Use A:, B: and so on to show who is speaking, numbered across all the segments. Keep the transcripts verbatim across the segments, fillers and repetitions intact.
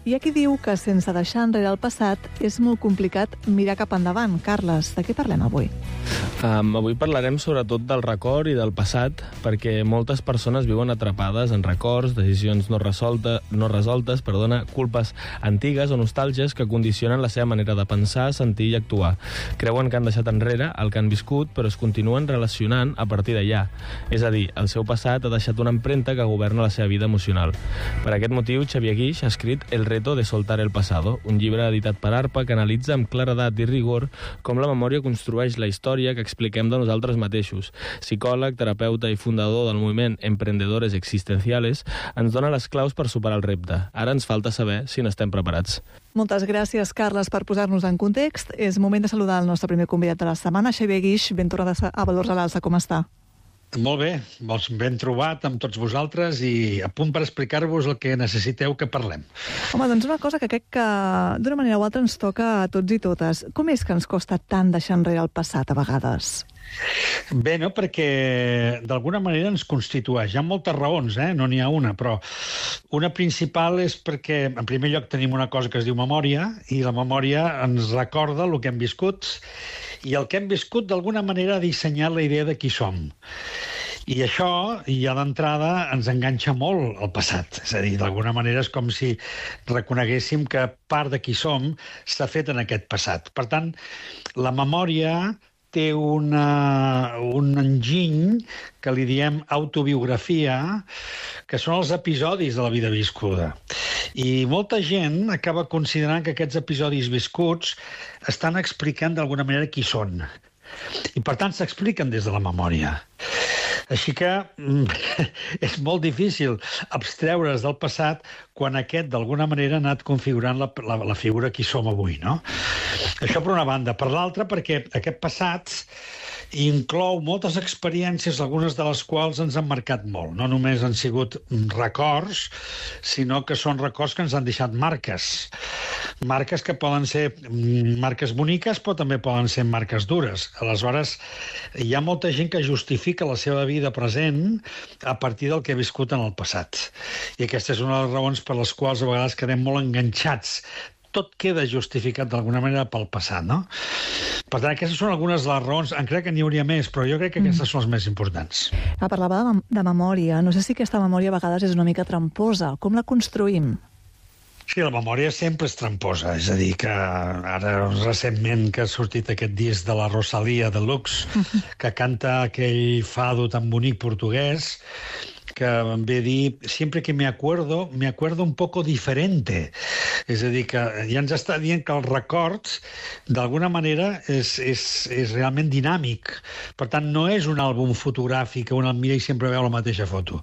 A: Hi ha qui diu que sense deixar enrere el passat és molt complicat mirar cap endavant. Carles, de què parlem avui?
B: Um, avui parlarem sobretot del record i del passat, perquè moltes persones viuen atrapades en records, decisions no, resolta, no resoltes, perdona, culpes antigues o nostàlgies que condicionen la seva manera de pensar, sentir i actuar. Creuen que han deixat enrere el que han viscut, però es continuen relacionant a partir d'allà. És a dir, el seu passat ha deixat una empremta que governa la seva vida emocional. Per aquest motiu, Xavier Guix ha escrit El reto de soltar el pasado, un llibre editat per ARPA que analitza amb claredat i rigor com la memòria construeix la història que expliquem de nosaltres mateixos. Psicòleg, terapeuta i fundador del moviment Emprendedores Existenciales, ens dona les claus per superar el repte. Ara ens falta saber si n'estem preparats.
A: Moltes gràcies, Carles, per posar-nos en context. És moment de saludar el nostre primer convidat de la setmana, Xavier Guix, ben tornat a Valors a l'Alça. Com està?
C: Molt bé, ben trobat amb tots vosaltres i a punt per explicar-vos el que necessiteu que parlem.
A: Home, doncs una cosa que crec que d'una manera o altra ens toca a tots i totes. Com és que ens costa tant deixar enrere el passat a vegades?
C: Bé, no? Perquè d'alguna manera ens constitueix. Hi ha moltes raons, eh? No n'hi ha una, però una principal és perquè, en primer lloc, tenim una cosa que es diu memòria, i la memòria ens recorda el que hem viscut, i el que hem viscut d'alguna manera ha dissenyat la idea de qui som. I això, ja d'entrada, ens enganxa molt al passat. És a dir, d'alguna manera és com si reconeguéssim que part de qui som s'ha fet en aquest passat. Per tant, la memòria té una, un enginy que li diem autobiografia, que són els episodis de la vida viscuda. I molta gent acaba considerant que aquests episodis viscuts estan explicant d'alguna manera qui són. I, per tant, s'expliquen des de la memòria. Així que és molt difícil abstreure's del passat quan aquest, d'alguna manera, ha anat configurant la, la, la figura qui som avui, no? Això per una banda. Per l'altra, perquè aquest passat inclou moltes experiències, algunes de les quals ens han marcat molt. No només han sigut records, sinó que són records que ens han deixat marques. Marques que poden ser marques boniques, però també poden ser marques dures. Aleshores, hi ha molta gent que justifica la seva vida present a partir del que ha viscut en el passat. I aquesta és una de les raons per les quals a vegades quedem molt enganxats. Tot queda justificat d'alguna manera pel passat, no? Per tant, aquestes són algunes de les raons. En crec que n'hi hauria més, però jo crec que aquestes mm. són les més importants.
A: Ah, parlava de, de memòria. No sé si aquesta memòria a vegades és una mica tramposa. Com la construïm?
C: Sí, la memòria sempre és tramposa. És a dir, que ara recentment que ha sortit aquest disc de la Rosalía de Lux, que canta aquell fado tan bonic portuguès, que em ve a dir, sempre que me acuerdo, me acuerdo un poco diferente. És a dir, que ja ens està dient que els records, d'alguna manera, és, és, és realment dinàmic. Per tant, no és un àlbum fotogràfic que un el mira i sempre veu la mateixa foto,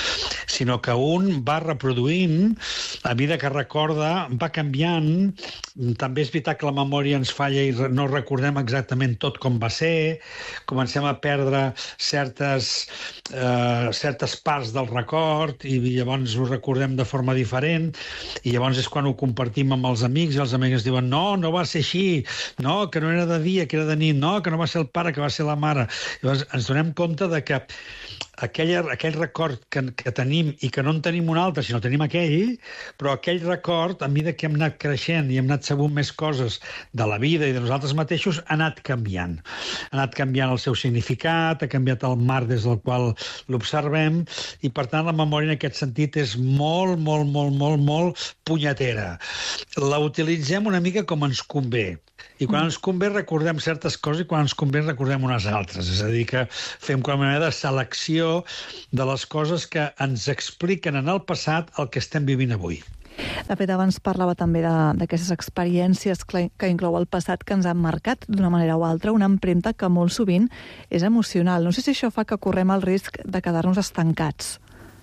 C: sinó que un va reproduint, a mesura que recorda, va canviant. També és veritat que la memòria ens falla i no recordem exactament tot com va ser, comencem a perdre certes, eh, certes parts del record i llavors ho recordem de forma diferent i llavors és quan ho compartim amb els amics i els amics diuen no, no va ser així, no, que no era de dia, que era de nit, no, que no va ser el pare, que va ser la mare. Llavors ens donem compte de que aquell, aquell record que, que tenim i que no en tenim un altre, sinó tenim aquell, però aquell record, a mesura que hem anat creixent i hem anat sabent més coses de la vida i de nosaltres mateixos, ha anat canviant. Ha anat canviant el seu significat, ha canviat el marc des del qual l'observem i, per tant, la memòria en aquest sentit és molt, molt, molt, molt, molt punyetera. La utilitzem una mica com ens convé. I quan ens convé recordem certes coses i quan ens convé recordem unes altres. És a dir, que fem com una manera de selecció de les coses que ens expliquen en el passat el que estem vivint avui.
A: De fet, abans parlava també d'aquestes experiències que inclou el passat que ens han marcat d'una manera o altra, una empremta que molt sovint és emocional. No sé si això fa que correm el risc de quedar-nos estancats.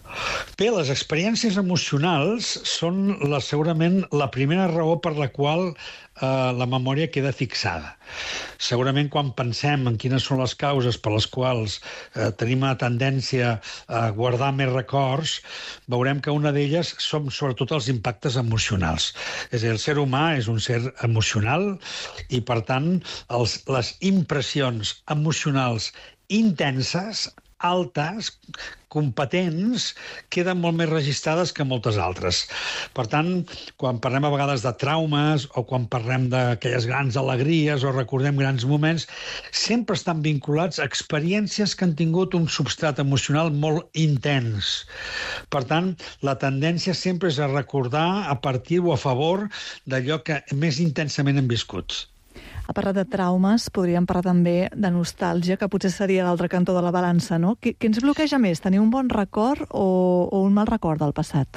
C: Bé, les experiències emocionals són la, segurament la primera raó per la qual eh, la memòria queda fixada. Segurament quan pensem en quines són les causes per les quals eh, tenim una tendència a guardar més records, veurem que una d'elles són sobretot els impactes emocionals. És a dir, el ser humà és un ser emocional i, per tant, els, les impressions emocionals intenses altes, competents, queden molt més registrades que moltes altres. Per tant, quan parlem a vegades de traumes o quan parlem d'aquelles grans alegries o recordem grans moments, sempre estan vinculats a experiències que han tingut un substrat emocional molt intens. Per tant, la tendència sempre és a recordar a partir o a favor d'allò que més intensament hem viscut.
A: Ha parlat de traumes, podríem parlar també de nostàlgia, que potser seria l'altre cantó de la balança, no? Què ens bloqueja més, tenir un bon record o, o un mal record del passat?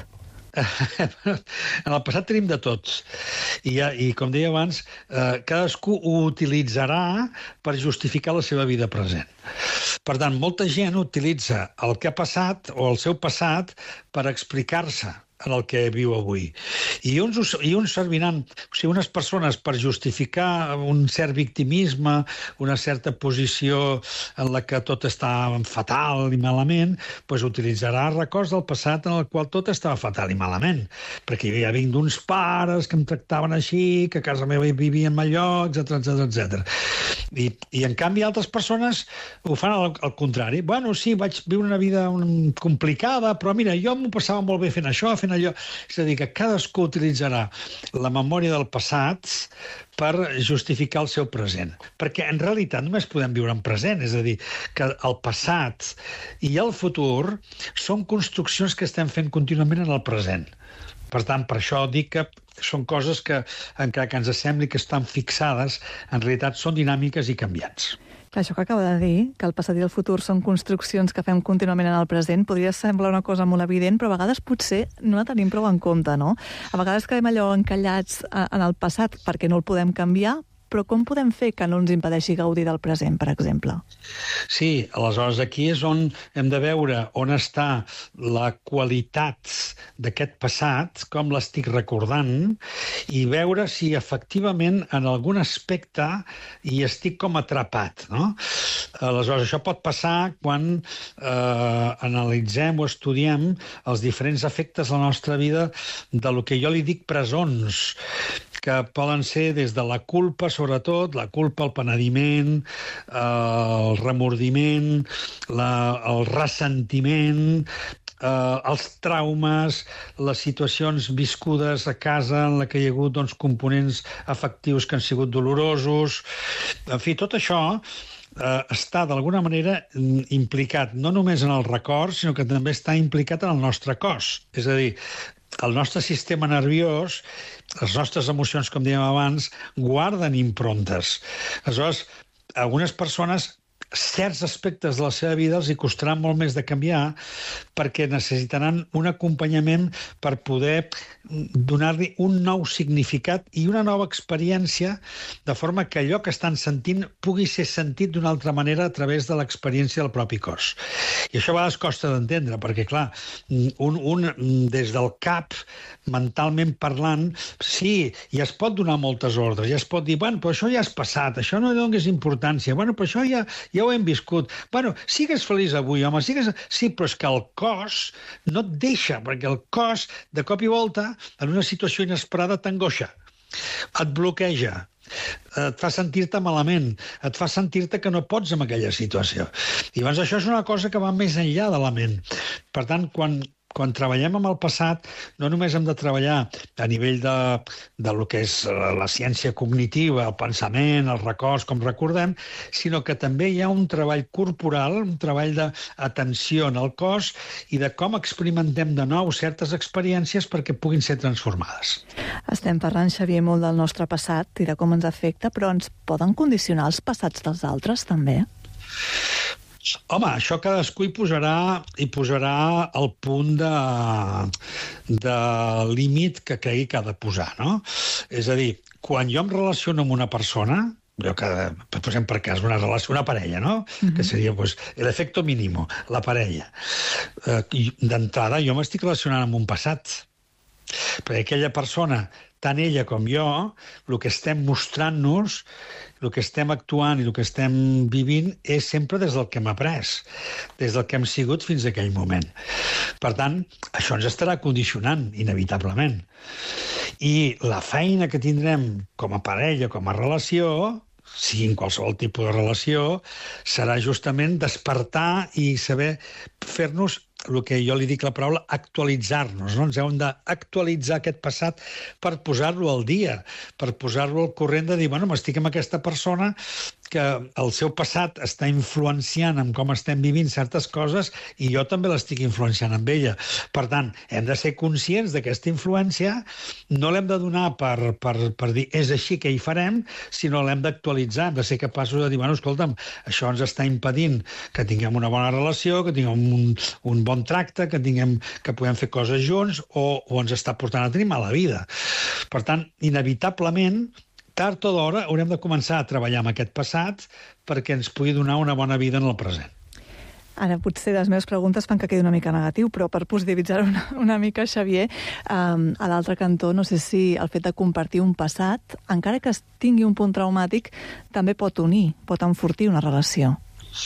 C: En el passat tenim de tots. I, i com deia abans, eh, cadascú ho utilitzarà per justificar la seva vida present. Per tant, molta gent utilitza el que ha passat o el seu passat per explicar-se en el que viu avui. I uns, i uns serviran, o sigui, unes persones per justificar un cert victimisme, una certa posició en la que tot està fatal i malament, doncs utilitzarà records del passat en el qual tot estava fatal i malament. Perquè jo ja vinc d'uns pares que em tractaven així, que a casa meva hi vivien mal lloc, etcètera, etcètera, etcètera. I, I, en canvi, altres persones ho fan al, al contrari. Bueno, sí, vaig viure una vida un, complicada, però mira, jo m'ho passava molt bé fent això, fent allò. És a dir, que cadascú utilitzarà la memòria del passat per justificar el seu present. Perquè, en realitat, només podem viure en present. És a dir, que el passat i el futur són construccions que estem fent contínuament en el present. Per tant, per això dic que són coses que, encara que ens sembli que estan fixades, en realitat són dinàmiques i canviants.
A: Això que acaba de dir, que el passat i el futur són construccions que fem contínuament en el present, podria semblar una cosa molt evident, però a vegades potser no la tenim prou en compte, no? A vegades quedem allò encallats en el passat perquè no el podem canviar, però com podem fer que no ens impedeixi gaudir del present, per exemple?
C: Sí, aleshores aquí és on hem de veure on està la qualitat d'aquest passat, com l'estic recordant, i veure si efectivament en algun aspecte hi estic com atrapat, no? Aleshores, això pot passar quan eh, analitzem o estudiem els diferents efectes de la nostra vida de lo que jo li dic presons, que poden ser des de la culpa, sobretot, la culpa, el penediment, eh, el remordiment, la, el ressentiment, eh, els traumes, les situacions viscudes a casa en la que hi ha hagut doncs, components afectius que han sigut dolorosos. En fi, tot això eh, està d'alguna manera implicat no només en el record, sinó que també està implicat en el nostre cos. És a dir, el nostre sistema nerviós, les nostres emocions, com dèiem abans, guarden improntes. Aleshores, algunes persones, certs aspectes de la seva vida els hi costarà molt més de canviar perquè necessitaran un acompanyament per poder donar-li un nou significat i una nova experiència, de forma que allò que estan sentint pugui ser sentit d'una altra manera a través de l'experiència del propi cos. I això a vegades costa d'entendre, perquè, clar, un, un des del cap, mentalment parlant, sí, ja es pot donar moltes ordres, ja es pot dir, bueno, però això ja és passat, això no donis importància, bueno, però això ja, ja ho hem viscut. Bueno, sigues feliç avui, home, sigues... Sí, però és que el cos no et deixa, perquè el cos, de cop i volta, en una situació inesperada, t'angoixa, et bloqueja, et fa sentir-te malament, et fa sentir-te que no pots en aquella situació. I llavors això és una cosa que va més enllà de la ment. Per tant, quan... Quan treballem amb el passat, no només hem de treballar a nivell de, de lo que és la ciència cognitiva, el pensament, els records, com recordem, sinó que també hi ha un treball corporal, un treball d'atenció en el cos i de com experimentem de nou certes experiències perquè puguin ser transformades.
A: Estem parlant, Xavier, molt del nostre passat i de com ens afecta, però ens poden condicionar els passats dels altres, també?
C: Home, això cadascú hi posarà, hi posarà el punt de, de límit que cregui que ha de posar, no? És a dir, quan jo em relaciono amb una persona, jo que, posem per cas, una relació, una parella, no? Mm-hmm. Que seria, pues, l'efecto mínimo, la parella. Eh, D'entrada, jo m'estic relacionant amb un passat. Perquè aquella persona, tant ella com jo, el que estem mostrant-nos, el que estem actuant i el que estem vivint és sempre des del que hem après, des del que hem sigut fins a aquell moment. Per tant, això ens estarà condicionant, inevitablement. I la feina que tindrem com a parella, com a relació, sigui en qualsevol tipus de relació, serà justament despertar i saber fer-nos el que jo li dic la paraula actualitzar-nos, no? Ens hem d'actualitzar aquest passat per posar-lo al dia, per posar-lo al corrent de dir, bueno, m'estic amb aquesta persona que el seu passat està influenciant en com estem vivint certes coses i jo també l'estic influenciant amb ella. Per tant, hem de ser conscients d'aquesta influència, no l'hem de donar per, per, per dir és així que hi farem, sinó l'hem d'actualitzar, hem de ser capaços de dir, bueno, escolta'm, això ens està impedint que tinguem una bona relació, que tinguem un, un bon tracte, que tinguem que podem fer coses junts o, o ens està portant a tenir mala vida. Per tant, inevitablement, tard o d'hora haurem de començar a treballar amb aquest passat perquè ens pugui donar una bona vida en el present.
A: Ara, potser les meves preguntes fan que quedi una mica negatiu, però per positivitzar una, una mica, Xavier, um, a l'altre cantó, no sé si el fet de compartir un passat, encara que tingui un punt traumàtic, també pot unir, pot enfortir una relació.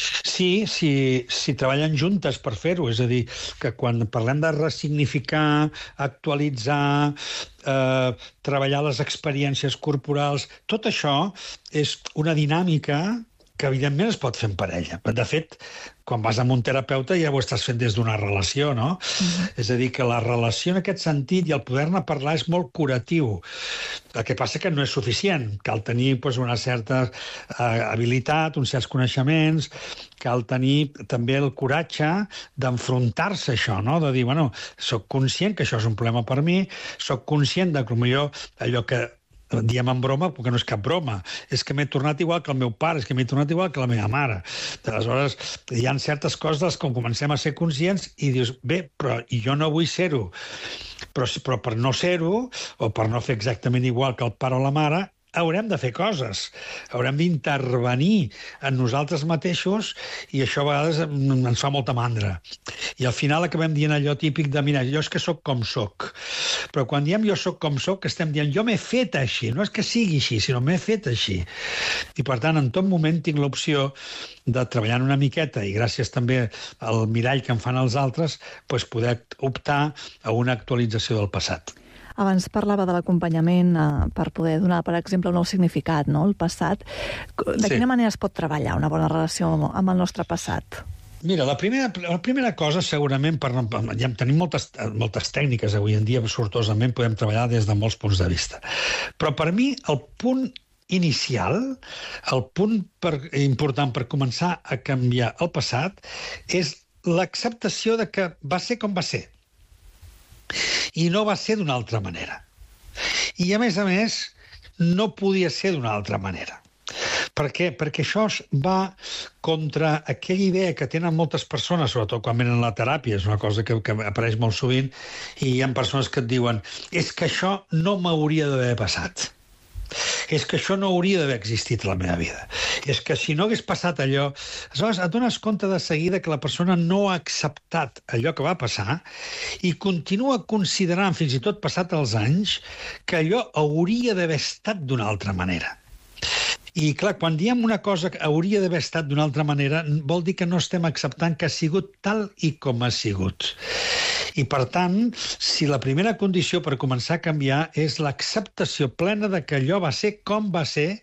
C: Sí, si, si treballen juntes per fer-ho. És a dir, que quan parlem de ressignificar, actualitzar, eh, treballar les experiències corporals, tot això és una dinàmica que evidentment es pot fer en parella. De fet, quan vas amb un terapeuta ja ho estàs fent des d'una relació, no? Mm-hmm. És a dir, que la relació en aquest sentit i el poder-ne parlar és molt curatiu. El que passa que no és suficient. Cal tenir doncs, una certa eh, habilitat, uns certs coneixements, cal tenir també el coratge d'enfrontar-se a això, no? De dir, bueno, soc conscient que això és un problema per mi, soc conscient de que potser allò que diem en broma, perquè no és cap broma. És que m'he tornat igual que el meu pare, és que m'he tornat igual que la meva mare. Aleshores, hi ha certes coses com comencem a ser conscients i dius, bé, però jo no vull ser-ho. Però, però per no ser-ho, o per no fer exactament igual que el pare o la mare, haurem de fer coses, haurem d'intervenir en nosaltres mateixos i això a vegades ens fa molta mandra. I al final acabem dient allò típic de, mira, jo és que sóc com sóc. Però quan diem jo sóc com sóc, estem dient jo m'he fet així, no és que sigui així, sinó m'he fet així. I per tant, en tot moment tinc l'opció de treballar una miqueta i gràcies també al mirall que em fan els altres, doncs poder optar a una actualització del passat.
A: Abans parlava de l'acompanyament eh, per poder donar, per exemple, un nou significat, no?, el passat. De sí. Quina manera es pot treballar una bona relació amb el nostre passat?
C: Mira, la primera, la primera cosa, segurament, per, ja tenim moltes, moltes tècniques avui en dia, sortosament podem treballar des de molts punts de vista. Però per mi el punt inicial, el punt per, important per començar a canviar el passat, és l'acceptació de que va ser com va ser. I no va ser d'una altra manera. I, a més a més, no podia ser d'una altra manera. Per què? Perquè això va contra aquella idea que tenen moltes persones, sobretot quan venen a la teràpia, és una cosa que, que apareix molt sovint, i hi ha persones que et diuen és que això no m'hauria d'haver passat. És que això no hauria d'haver existit a la meva vida. És que si no hagués passat allò... Aleshores, et dones compte de seguida que la persona no ha acceptat allò que va passar i continua considerant, fins i tot passat els anys, que allò hauria d'haver estat d'una altra manera. I, clar, quan diem una cosa que hauria d'haver estat d'una altra manera, vol dir que no estem acceptant que ha sigut tal i com ha sigut. I, per tant, si la primera condició per començar a canviar és l'acceptació plena de que allò va ser com va ser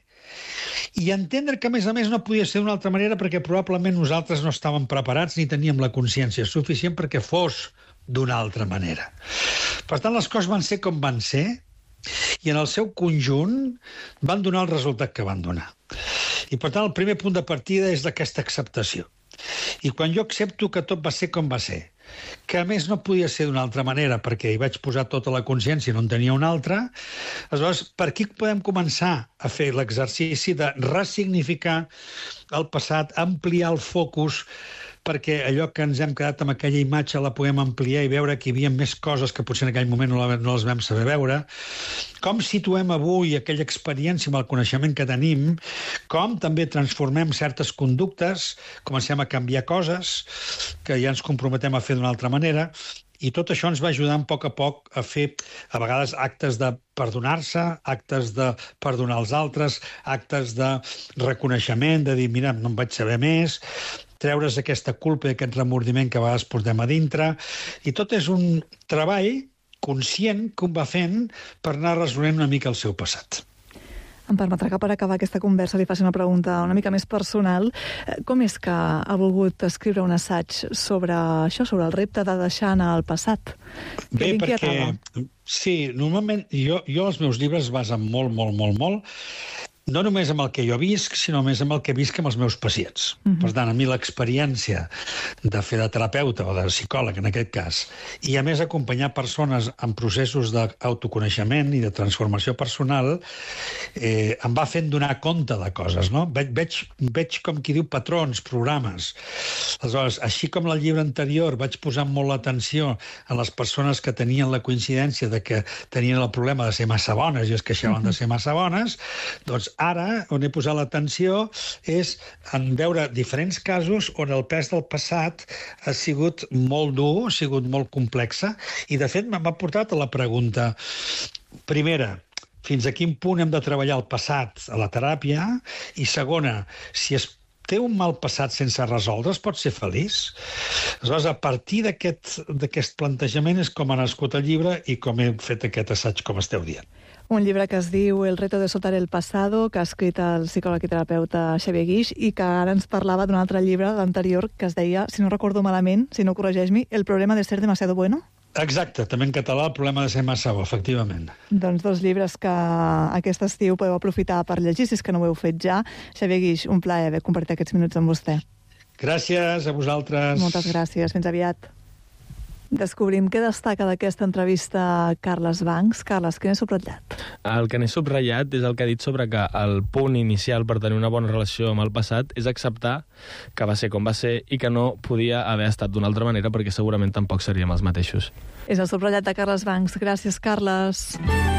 C: i entendre que, a més a més, no podia ser d'una altra manera perquè probablement nosaltres no estàvem preparats ni teníem la consciència suficient perquè fos d'una altra manera. Per tant, les coses van ser com van ser i en el seu conjunt van donar el resultat que van donar. I, per tant, el primer punt de partida és d'aquesta acceptació. I quan jo accepto que tot va ser com va ser, que a més no podia ser d'una altra manera perquè hi vaig posar tota la consciència i no en tenia una altra, aleshores per aquí podem començar a fer l'exercici de ressignificar el passat, ampliar el focus perquè allò que ens hem quedat amb aquella imatge la puguem ampliar i veure que hi havia més coses que potser en aquell moment no, la, no les vam saber veure, com situem avui aquella experiència amb el coneixement que tenim, com també transformem certes conductes, comencem a canviar coses que ja ens comprometem a fer d'una altra manera, i tot això ens va ajudant a poc a poc a fer, a vegades, actes de perdonar-se, actes de perdonar els altres, actes de reconeixement, de dir, mira, no em vaig saber més, treure's aquesta culpa i aquest remordiment que a vegades portem a dintre. I tot és un treball conscient que un va fent per anar resolent una mica el seu passat.
A: Em permetrà que per acabar aquesta conversa li faci una pregunta una mica més personal. Com és que ha volgut escriure un assaig sobre això, sobre el repte de deixar anar al passat?
C: Bé, perquè... Sí, normalment jo, jo els meus llibres es basen molt, molt, molt, molt no només amb el que jo visc, sinó més amb el que visc amb els meus pacients. Uh-huh. Per tant, a mi l'experiència de fer de terapeuta o de psicòleg, en aquest cas, i a més acompanyar persones en processos d'autoconeixement i de transformació personal, eh, em va fent donar compte de coses, no? Ve veig, veig com qui diu patrons, programes. Aleshores, així com el llibre anterior vaig posar molt l'atenció a les persones que tenien la coincidència de que tenien el problema de ser massa bones i es queixaven uh-huh. de ser massa bones, doncs ara, on he posat l'atenció, és en veure diferents casos on el pes del passat ha sigut molt dur, ha sigut molt complexa, i de fet m'ha portat a la pregunta, primera, fins a quin punt hem de treballar el passat a la teràpia, i segona, si es té un mal passat sense resoldre, es pot ser feliç? Aleshores, a partir d'aquest plantejament és com ha nascut el llibre i com he fet aquest assaig, com esteu dient.
A: Un llibre que es diu El reto de soltar el pasado, que ha escrit el psicòleg i terapeuta Xavier Guix, i que ara ens parlava d'un altre llibre, l'anterior, que es deia, si no recordo malament, si no corregeix-me, El problema de ser demasiado bueno?
C: Exacte, també en català, El problema de ser massa bo, efectivament.
A: Doncs dos llibres que aquest estiu podeu aprofitar per llegir, si és que no ho heu fet ja. Xavier Guix, un plaer haver compartit aquests minuts amb vostè.
C: Gràcies a vosaltres.
A: Moltes gràcies, fins aviat. Descobrim què destaca d'aquesta entrevista a Carles Bancs. Carles, què n'he subratllat?
B: El que n'he subratllat és el que ha dit sobre que el punt inicial per tenir una bona relació amb el passat és acceptar que va ser com va ser i que no podia haver estat d'una altra manera perquè segurament tampoc seríem els mateixos.
A: És el subratllat de Carles Bancs. Gràcies, Carles.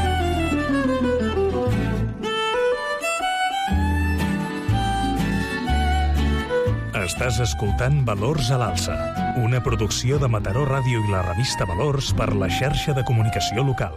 D: Estàs escoltant Valors a l'Alça, una producció de Mataró Ràdio i la revista Valors per la xarxa de comunicació local.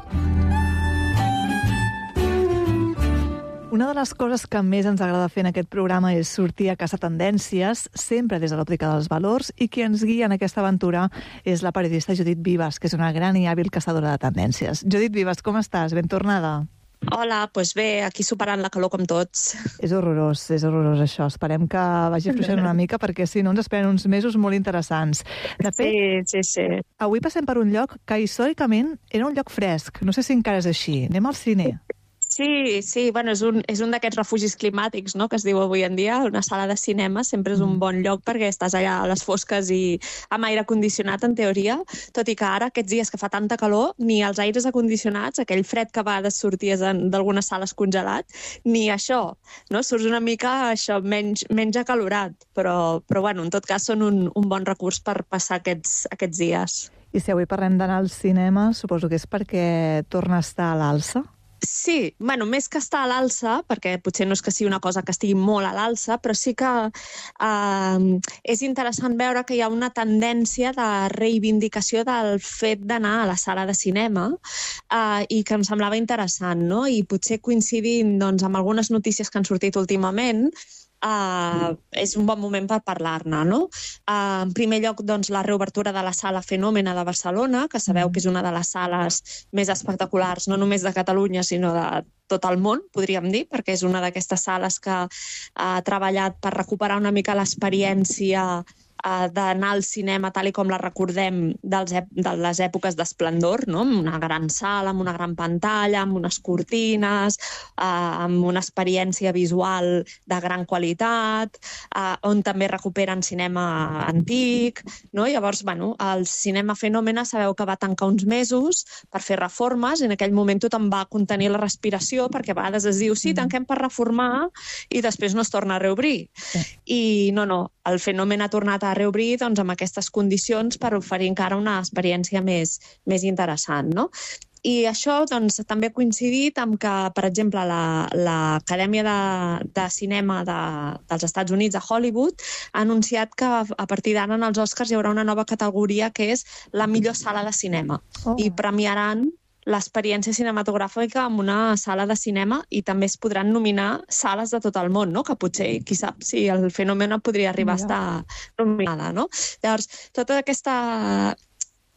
A: Una de les coses que més ens agrada fer en aquest programa és sortir a caçar tendències, sempre des de l'òptica dels valors, i qui ens guia en aquesta aventura és la periodista Judit Vives, que és una gran i hàbil caçadora de tendències. Judit Vives, com estàs? Ben tornada.
E: Hola, doncs bé, aquí superant la calor com tots.
A: És horrorós, és horrorós això. Esperem que vagi afluixant una mica perquè si no ens esperen uns mesos molt interessants. De fet,
E: sí, sí, sí.
A: Avui passem per un lloc que històricament era un lloc fresc. No sé si encara és així. Anem al cine.
E: Sí, sí, bueno, és un, és un d'aquests refugis climàtics, no?, que es diu avui en dia. Una sala de cinema sempre és un bon lloc perquè estàs allà a les fosques i amb aire condicionat, en teoria, tot i que ara, aquests dies que fa tanta calor, ni els aires acondicionats, aquell fred que a vegades sorties d'algunes sales congelat, ni això, no? Surts una mica això, menys, menys acalorat, però, però bueno, en tot cas són un, un bon recurs per passar aquests, aquests dies.
A: I si avui parlem d'anar al cinema, suposo que és perquè torna a estar a l'alça?
E: Sí, bueno, més que estar a l'alça, perquè potser no és que sigui una cosa que estigui molt a l'alça, però sí que eh, és interessant veure que hi ha una tendència de reivindicació del fet d'anar a la sala de cinema eh, i que em semblava interessant, no? I potser coincidint doncs, amb algunes notícies que han sortit últimament, Uh, és un bon moment per parlar-ne, no? Uh, en primer lloc, doncs, la reobertura de la Sala Fenòmena de Barcelona, que sabeu que és una de les sales més espectaculars, no només de Catalunya, sinó de tot el món, podríem dir, perquè és una d'aquestes sales que ha treballat per recuperar una mica l'experiència d'anar al cinema tal i com la recordem dels de les èpoques d'esplendor, no? Amb una gran sala, amb una gran pantalla, amb unes cortines, eh, amb una experiència visual de gran qualitat, eh, on també recuperen cinema antic, no? Llavors, bueno, el Cinema Fenòmena sabeu que va tancar uns mesos per fer reformes i en aquell moment tothom va contenir la respiració perquè a vegades es diu, sí, tanquem per reformar i després no es torna a reobrir. Sí. I no, no, el Fenòmen ha tornat a reobrir doncs, amb aquestes condicions per oferir encara una experiència més, més interessant, no? I això doncs, també ha coincidit amb que, per exemple, l'Acadèmia la, de, de Cinema de, dels Estats Units, de Hollywood, ha anunciat que a partir d'ara en els Oscars hi haurà una nova categoria que és la millor sala de cinema. Oh. I premiaran l'experiència cinematogràfica en una sala de cinema i també es podran nominar sales de tot el món, no? Que potser, qui sap, si el Fenòmen podria arribar a estar nominada, no? Llavors, tota aquesta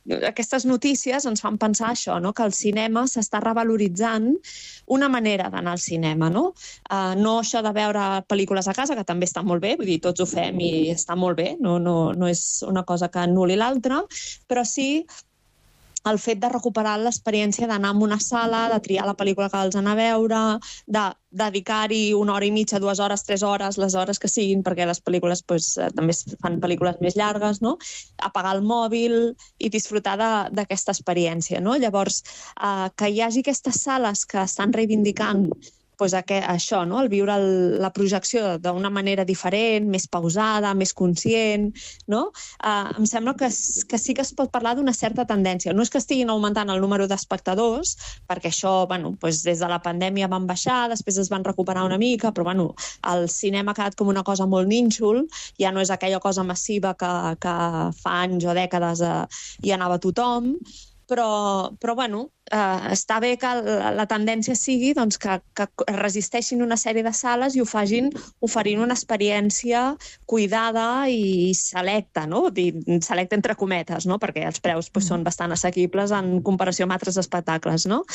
E: aquestes notícies ens fan pensar això, no? Que el cinema s'està revaloritzant una manera d'anar al cinema, no? Uh, no això de veure pel·lícules a casa, que també està molt bé, vull dir, tots ho fem i està molt bé, no, no, no és una cosa que anul·li l'altra, però sí el fet de recuperar l'experiència d'anar a una sala, de triar la pel·lícula que vols anar a veure, de dedicar-hi una hora i mitja, dues hores, tres hores, les hores que siguin, perquè les pel·lícules pues, també fan pel·lícules més llargues, no? Apagar el mòbil i disfrutar d'aquesta experiència, no? Llavors, eh, que hi hagi aquestes sales que estan reivindicant pues, això, no? El viure el, la projecció d'una manera diferent, més pausada, més conscient, no? Uh, em sembla que, que sí que es pot parlar d'una certa tendència. No és que estiguin augmentant el número d'espectadors, perquè això, bueno, pues, des de la pandèmia van baixar, després es van recuperar una mica, però bueno, el cinema ha quedat com una cosa molt nínxol, ja no és aquella cosa massiva que, que fa anys o dècades eh, hi anava tothom, però, però bueno, eh, està bé que la, la tendència sigui doncs, que, que resisteixin una sèrie de sales i ho facin oferint una experiència cuidada i selecta, no? Selecta entre cometes, no? Perquè els preus pues, són bastant assequibles en comparació amb altres espectacles, no?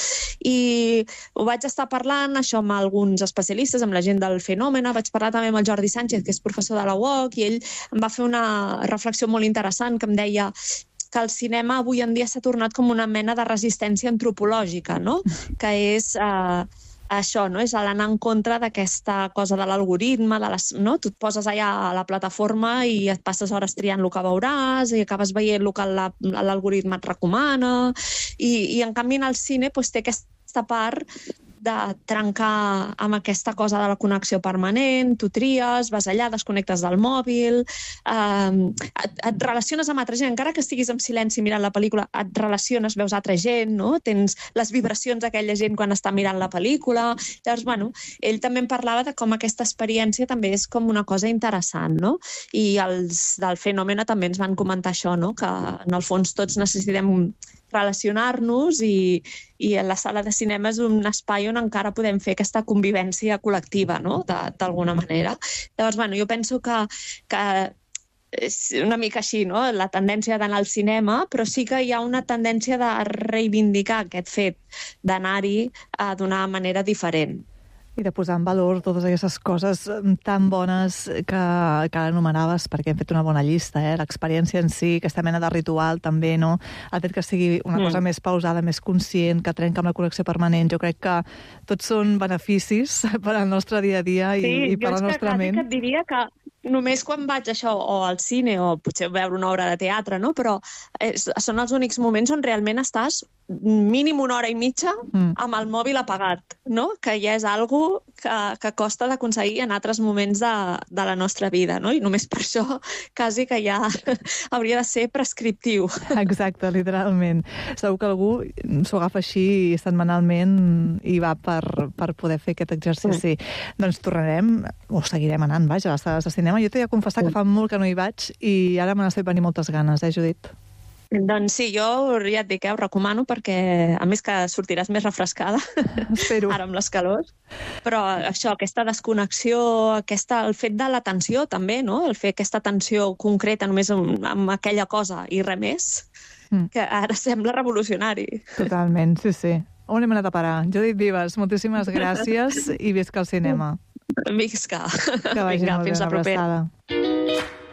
E: I ho vaig estar parlant això amb alguns especialistes, amb la gent del Fenòmena, vaig parlar també amb el Jordi Sánchez, que és professor de la U O C, i ell em va fer una reflexió molt interessant que em deia que el cinema avui en dia s'ha tornat com una mena de resistència antropològica, no? Que és eh, això, no? És l'anar en contra d'aquesta cosa de l'algoritme, de les, no? Tu et poses allà a la plataforma i et passes hores triant el que veuràs i acabes veient el que l'algoritme et recomana, i, i en canvi en el cine pues, té aquesta part de trencar amb aquesta cosa de la connexió permanent, tu tries, vas allà, desconnectes del mòbil, eh, et, et relaciones amb altra gent, encara que estiguis en silenci mirant la pel·lícula, et relaciones, veus altra gent, no? Tens les vibracions d'aquella gent quan està mirant la pel·lícula. Llavors, bueno, ell també em parlava de com aquesta experiència també és com una cosa interessant, no? I els del Fenòmena també ens van comentar això, no? Que en el fons tots necessitem relacionar-nos i, i la sala de cinema és un espai on encara podem fer aquesta convivència col·lectiva, no? D'alguna manera. Llavors, bueno, jo penso que, que és una mica així, no? La tendència d'anar al cinema, però sí que hi ha una tendència de reivindicar aquest fet d'anar-hi uh, d'una manera diferent.
A: I de posar en valor totes aquestes coses tan bones que, que anomenaves, perquè hem fet una bona llista, eh? L'experiència en si, aquesta mena de ritual també, no? El fet que sigui una cosa mm. més pausada, més conscient, que trenca amb la connexió permanent. Jo crec que tots són beneficis per al nostre dia a dia i,
E: sí,
A: i per la nostra ment. Sí,
E: jo és que et diria que només quan vaig això, o al cine, o potser veure una obra de teatre, no? Però és, són els únics moments on realment estàs mínim una hora i mitja mm. amb el mòbil apagat, no? Que ja és algo que, que costa d'aconseguir en altres moments de, de la nostra vida, no? I només per això quasi que ja hauria de ser prescriptiu.
A: Exacte, literalment. Segur que algú s'ho agafa així setmanalment i va per, per poder fer aquest exercici. Mm. Doncs tornarem, o seguirem anant, vaja, a les sales de cinema. Jo t'he de confessar mm. que fa molt que no hi vaig i ara me n'ha fet venir moltes ganes, eh, Judit?
E: Doncs sí, jo ja et dic, eh, ho recomano perquè, a més que sortiràs més refrescada,
A: espero,
E: ara amb les calors, però això, aquesta desconnexió, aquesta, el fet de l'atenció també, no? El fer aquesta atenció concreta només amb, amb aquella cosa i res més, mm. que ara sembla revolucionari.
A: Totalment, sí, sí. On hem anat a parar? Judit Vives, moltíssimes gràcies i visca el cinema.
E: Visca.
A: Que vagi
E: Vinga,
A: molt bé,
E: fins la propera.
A: Abraçada.